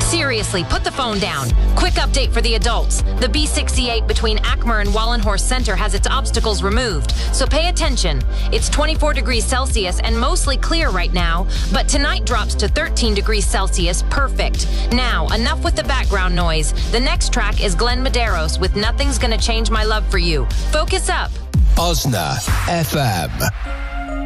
Seriously, put the phone down. Quick update for the adults. The B68 between Ackmer and Wallenhorst Center has its obstacles removed, so pay attention. It's 24 degrees Celsius and mostly clear right now, but tonight drops to 13 degrees Celsius, perfect. Now, enough with the background noise. The next track is Glenn Medeiros with Nothing's Gonna Change My Love for You. Focus up. Osna FM.